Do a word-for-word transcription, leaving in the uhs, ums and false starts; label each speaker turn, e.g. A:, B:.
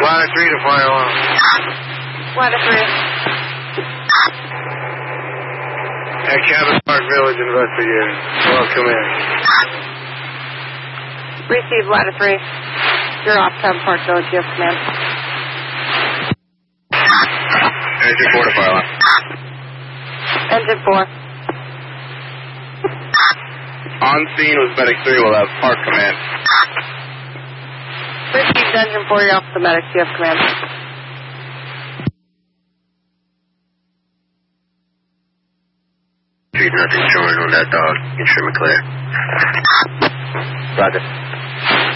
A: Ladder three to fire alarm.
B: Ladder three.
A: At Cabot Park Village investigating. Welcome in.
B: Receive ladder three. You're off Cabot Park Village. You have command.
A: Engine four to fire alarm.
B: Engine four.
A: On scene was medic three. We'll have park command.
B: Received engine four. You're off the medic. You have command.
A: Nothing showing on that dog. Ensure me clear.
C: Roger.